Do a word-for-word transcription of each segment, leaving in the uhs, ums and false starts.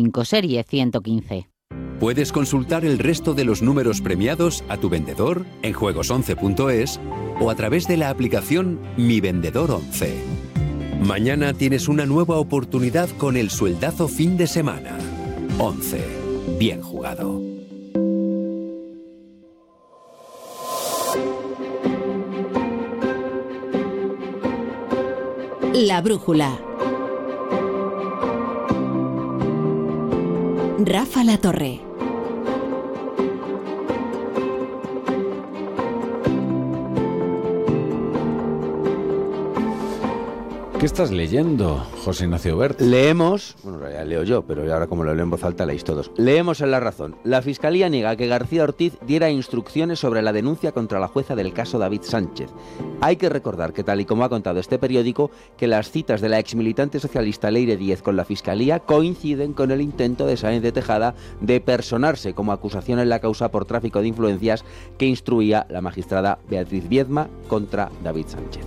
cinco, serie ciento quince. Puedes consultar el resto de los números premiados a tu vendedor en juegos once punto es o a través de la aplicación Mi Vendedor once. Mañana tienes una nueva oportunidad con el sueldazo fin de semana. once. Bien jugado. La brújula. Rafa La Torre. ¿Qué estás leyendo, José Ignacio Bert? Leemos, bueno, ya leo yo, pero ahora como lo leo en voz alta leéis todos. Leemos en La Razón. La Fiscalía niega que García Ortiz diera instrucciones sobre la denuncia contra la jueza del caso David Sánchez. Hay que recordar que, tal y como ha contado este periódico, que las citas de la exmilitante socialista Leire Díez con la Fiscalía coinciden con el intento de Sáenz de Tejada de personarse como acusación en la causa por tráfico de influencias que instruía la magistrada Beatriz Viedma contra David Sánchez.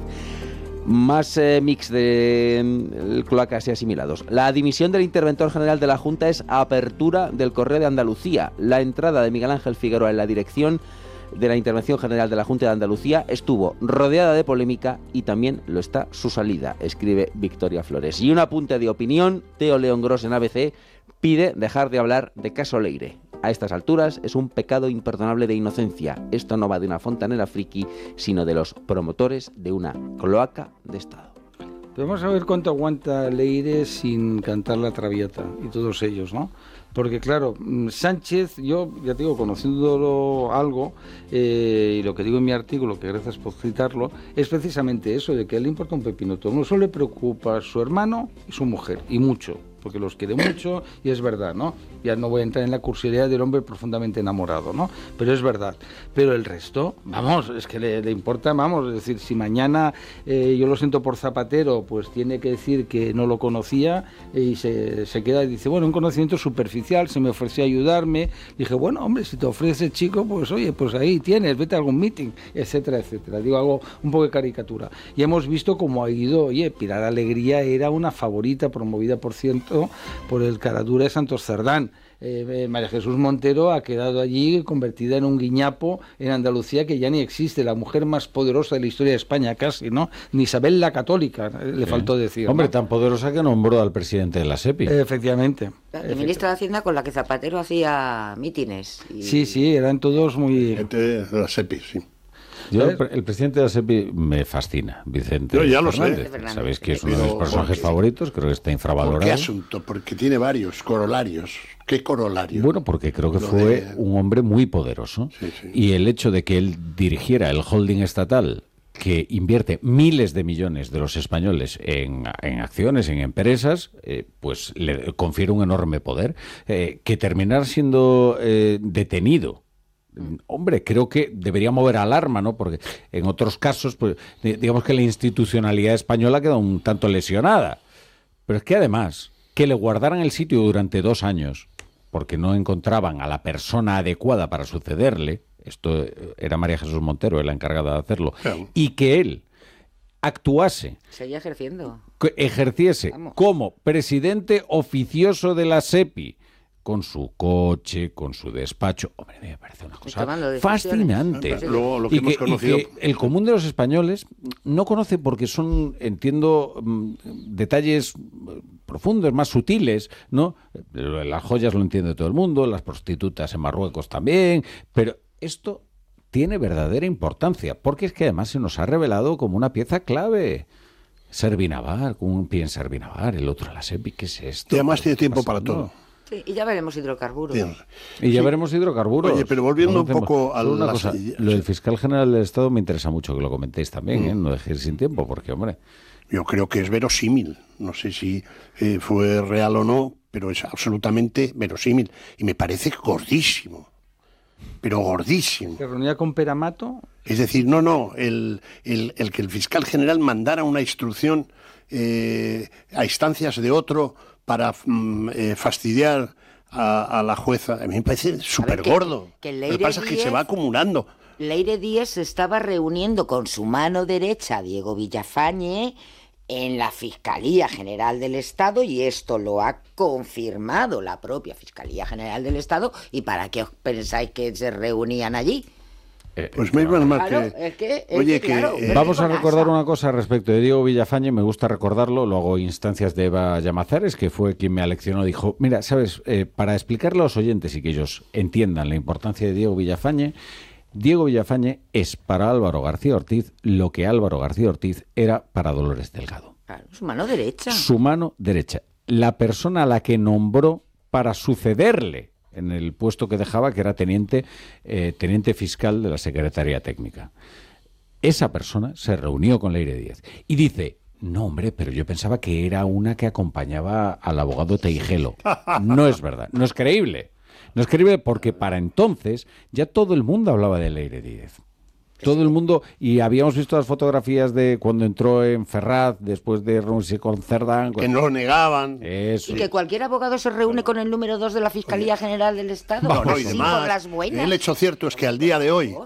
Más eh, mix de eh, cloacas y asimilados. La dimisión del interventor general de la Junta es apertura del Correo de Andalucía. La entrada de Miguel Ángel Figueroa en la dirección de la Intervención General de la Junta de Andalucía estuvo rodeada de polémica y también lo está su salida, escribe Victoria Flores. Y un apunte de opinión, Teo León Gros en A B C pide dejar de hablar de caso Leire. A estas alturas es un pecado imperdonable de inocencia. Esto no va de una fontanera friki, sino de los promotores de una cloaca de Estado. Pero vamos a ver cuánto aguanta Leire sin cantar la Traviata, y todos ellos, ¿no? Porque claro, Sánchez, yo ya te digo, conociéndolo algo, eh, y lo que digo en mi artículo, que gracias por citarlo, es precisamente eso, de que a él le importa un pepino todo. No solo le preocupa su hermano y su mujer, y mucho, porque los quiere mucho, y es verdad, ¿no? Ya no voy a entrar en la curiosidad del hombre profundamente enamorado, ¿no? Pero es verdad. Pero el resto, vamos, es que le, le importa, vamos, es decir, si mañana eh, yo lo siento por Zapatero, pues tiene que decir que no lo conocía eh, y se, se queda y dice, bueno, un conocimiento superficial, se me ofreció a ayudarme. Dije, bueno, hombre, si te ofrece chico, pues oye, pues ahí tienes, vete a algún meeting, etcétera, etcétera. Digo algo un poco de caricatura. Y hemos visto cómo ha ido, oye, Pilar Alegría era una favorita, promovida, por cierto, por el caradura de Santos Cerdán. Eh, eh, María Jesús Montero ha quedado allí convertida en un guiñapo en Andalucía que ya ni existe, la mujer más poderosa de la historia de España casi, ¿no? Ni Isabel la Católica, eh, le sí. faltó decir. Hombre, ¿no? tan poderosa que nombró al presidente de la SEPI. Eh, efectivamente. La ministra de Hacienda con la que Zapatero hacía mítines. Y... Sí, sí, eran todos muy... Gente de la SEPI, sí. Yo, el, el presidente de la SEPI me fascina, Vicente Yo ya lo Fernández. sé. Sabéis que es uno de mis personajes favoritos, creo que está infravalorado. ¿Por qué asunto? Porque tiene varios corolarios. ¿Qué corolario? Bueno, porque creo que Lo fue de... un hombre muy poderoso. Sí, sí. Y el hecho de que él dirigiera el holding estatal que invierte miles de millones de los españoles en, en acciones, en empresas, eh, pues le confiere un enorme poder. Eh, que terminar siendo eh, detenido, hombre, creo que debería mover alarma, ¿no? Porque en otros casos, pues, digamos que la institucionalidad española queda un tanto lesionada. Pero es que además, que le guardaran el sitio durante dos años, porque no encontraban a la persona adecuada para sucederle, esto era María Jesús Montero, la encargada de hacerlo, claro. Y que él actuase, seguía ejerciendo, que ejerciese Vamos. como presidente oficioso de la SEPI, con su coche, con su despacho. Hombre, me parece una cosa fascinante. Luego, lo que y, hemos que, conocido... y que el común de los españoles no conoce porque son, entiendo, detalles profundos, más sutiles, ¿no? Las joyas lo entiende todo el mundo, las prostitutas en Marruecos también, pero esto tiene verdadera importancia, porque es que además se nos ha revelado como una pieza clave. Servinavar, con un pie en Servinavar, el otro la SEPI, ¿qué es esto? Y además tiene tiempo para todo. Sí, y ya veremos hidrocarburos. Bien. Y ya sí. veremos hidrocarburos. Oye, pero volviendo no un poco a una la... cosa, lo del fiscal general del Estado me interesa mucho que lo comentéis también, mm. ¿eh? No dejéis sin tiempo, porque, hombre... Yo creo que es verosímil. No sé si eh, fue real o no, pero es absolutamente verosímil. Y me parece gordísimo. Pero gordísimo. ¿Se reunía con Peramato? Es decir, no, no, el, el, el que el fiscal general mandara una instrucción eh, a instancias de otro para mm, eh, fastidiar a, a la jueza, a mí me parece súper gordo. Que, que Lo que pasa es que se va acumulando. Leire Díez se estaba reuniendo con su mano derecha, Diego Villafañe, en la Fiscalía General del Estado, y esto lo ha confirmado la propia Fiscalía General del Estado. ¿Y para qué os pensáis que se reunían allí? Pues menos mal que... Claro, es que, es Oye, que, que... claro, eh, Vamos a recordar una cosa respecto de Diego Villafañe, me gusta recordarlo, lo hago instancias de Eva Llamazares, que fue quien me aleccionó, dijo, mira, sabes, eh, para explicarle a los oyentes y que ellos entiendan la importancia de Diego Villafañe, Diego Villafañe es para Álvaro García Ortiz lo que Álvaro García Ortiz era para Dolores Delgado. Claro, su mano derecha. Su mano derecha, la persona a la que nombró para sucederle en el puesto que dejaba, que era teniente, eh, teniente fiscal de la Secretaría Técnica. Esa persona se reunió con Leire Díez y dice, no hombre, pero yo pensaba que era una que acompañaba al abogado Teijelo. No es verdad, no es creíble. No es creíble porque para entonces ya todo el mundo hablaba de Leire Díez. Todo el mundo, y habíamos visto las fotografías de cuando entró en Ferraz, después de reunirse con Cerdán. Que no lo negaban. Eso. Y que cualquier abogado se reúne con el número dos de la Fiscalía General del Estado. No, no, Sí, y demás, con las buenas. el hecho cierto es que al día de hoy,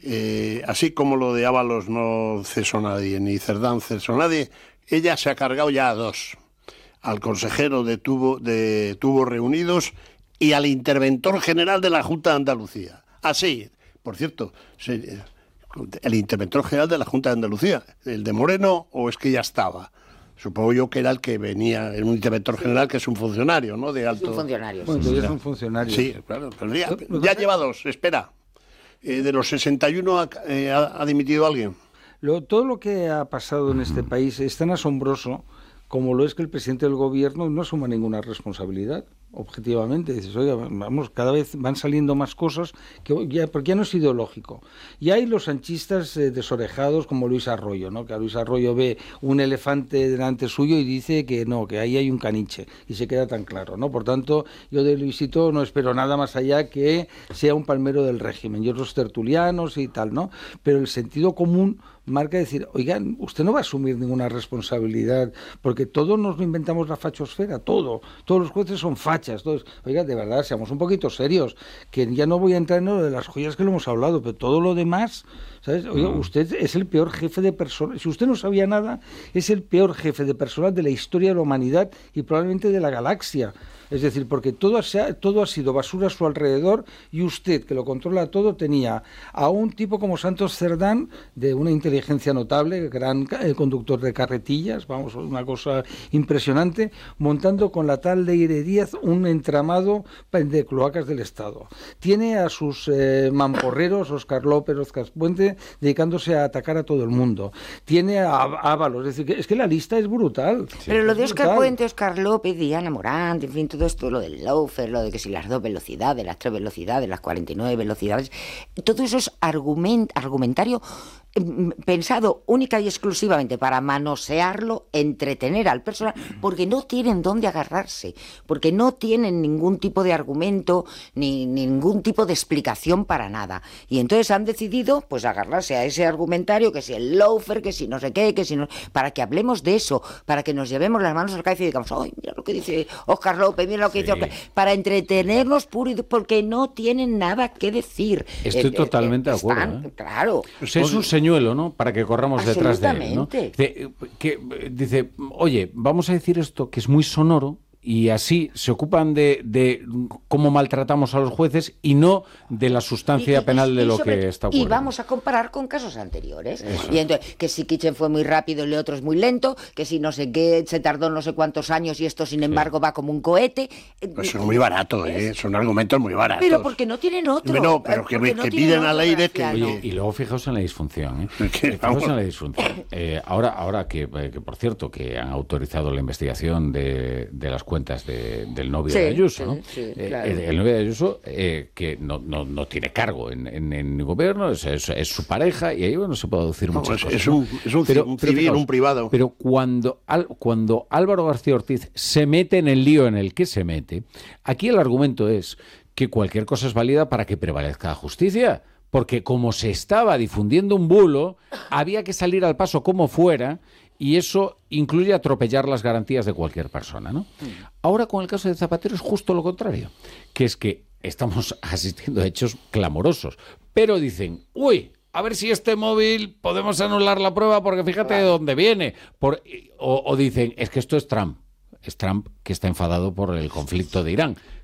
eh, así como lo de Ábalos no cesó nadie, ni Cerdán cesó nadie, ella se ha cargado ya a dos. Al consejero de tubo, de Tubos Reunidos y al interventor general de la Junta de Andalucía. Así, por cierto, se, el interventor general de la Junta de Andalucía, el de Moreno, o es que ya estaba. Supongo yo que era el que venía, era un interventor general que es un funcionario, ¿no? De alto. Es un funcionario. Bueno, sí, entonces sí. es un funcionario. Sí, claro, pero ya, ya lleva dos, espera. Eh, de los sesenta y uno ha, eh, ha, ha dimitido alguien. Lo, todo lo que ha pasado en este país es tan asombroso como lo es que el presidente del gobierno no asuma ninguna responsabilidad, objetivamente. Dices, oiga, vamos, cada vez van saliendo más cosas, que ya, porque ya no es ideológico. Y hay los sanchistas eh, desorejados como Luis Arroyo, ¿no? Que a Luis Arroyo ve un elefante delante suyo y dice que no, que ahí hay un caniche, y se queda tan claro, ¿no? Por tanto, yo de Luisito no espero nada más allá que sea un palmero del régimen, y otros tertulianos y tal, ¿no? Pero el sentido común marca decir, oigan, usted no va a asumir ninguna responsabilidad, porque todos nos lo inventamos la fachosfera, todo, todos los jueces son fachas, todos, oiga, de verdad, seamos un poquito serios, que ya no voy a entrar en lo de las joyas que lo hemos hablado, pero todo lo demás, ¿sabes? Oiga, usted es el peor jefe de personal, si usted no sabía nada, es el peor jefe de personal de la historia de la humanidad y probablemente de la galaxia. Es decir, porque todo ha, todo ha sido basura a su alrededor, y usted, que lo controla todo, tenía a un tipo como Santos Cerdán, de una inteligencia notable, gran eh, conductor de carretillas, vamos, una cosa impresionante, montando con la tal Leire Díez un entramado de cloacas del Estado. Tiene a sus eh, mamporreros, Óscar López, Óscar Puente, dedicándose a atacar a todo el mundo. Tiene a Ábalos, es decir, que, es que la lista es brutal. Pero lo de es Óscar brutal. Puente, Óscar López, Diana Morán, en fin, todo esto, lo del loafer, lo de que si las dos velocidades, las tres velocidades, las cuarenta y nueve velocidades, todo eso es argument, argumentario eh, pensado única y exclusivamente para manosearlo, entretener al personal, porque no tienen dónde agarrarse, porque no tienen ningún tipo de argumento, ni, ni ningún tipo de explicación para nada. Y entonces han decidido, pues, agarrarse a ese argumentario, que si el loafer, que si no sé qué, que si no, para que hablemos de eso, para que nos llevemos las manos al cabeza y digamos, ay, mira lo que dice Óscar López, mira lo que Sí. dice Óscar, para entretenernos puro y duro, porque no tienen nada que decir. Estoy Eh, totalmente eh, de acuerdo, están- ¿eh? Claro. O sea, es un señuelo, ¿no? Para que corramos detrás de él, ¿no? Absolutamente. Dice, que, dice, oye, vamos a decir esto que es muy sonoro, y así se ocupan de, de cómo maltratamos a los jueces y no de la sustancia Y- y- penal de y lo sobre- que está Y ocurriendo. vamos a comparar con casos anteriores. Y entonces, que si Kitchen fue muy rápido y el otro es muy lento, que si no sé qué, se tardó no sé cuántos años y esto, sin embargo, va como un cohete. Pues es muy barato, ¿eh? Son argumentos muy baratos. Pero porque no tienen otro. Bueno, pero que- Porque no que tienen piden a otro, Leire que- Graciano. Oye, y luego fijaos en la disfunción, ¿eh? Que, Fijaos vamos. en la disfunción. Eh, ahora, ahora que, eh, que, por cierto, que han autorizado la investigación de, de las cuentas de, del novio Sí, de Ayuso, sí, ¿no? sí, Eh, claro. el, el novio de Ayuso, eh, que no, no, no tiene cargo en, en, en el gobierno, es, es, es su pareja, y ahí, bueno, se puede decir No, muchas es- cosas. es ¿no? un- es un ci- un civil, un privado. Pero cuando, al- cuando Álvaro García Ortiz se mete en el lío en el que se mete, aquí el argumento es que cualquier cosa es válida para que prevalezca la justicia. Porque como se estaba difundiendo un bulo, había que salir al paso como fuera, y eso incluye atropellar las garantías de cualquier persona, ¿no? Ahora, con el caso de Zapatero, es justo lo contrario, que es que estamos asistiendo a hechos clamorosos, pero dicen, uy, a ver si este móvil podemos anular la prueba porque fíjate de dónde viene. Por, o, o dicen, es que esto es Trump. Es Trump que está enfadado por el conflicto de Irán.